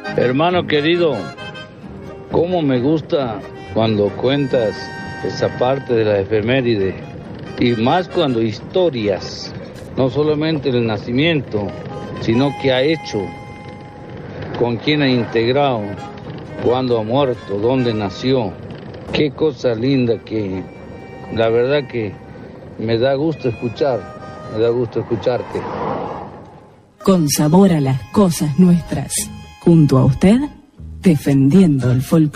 Hermano querido, cómo me gusta cuando cuentas esa parte de la efeméride, y más cuando historias, no solamente el nacimiento, sino qué ha hecho, con quién ha integrado, cuándo ha muerto, dónde nació. Qué cosa linda que, la verdad que me da gusto escucharte. Con sabor a las cosas nuestras, junto a usted, defendiendo el folclore.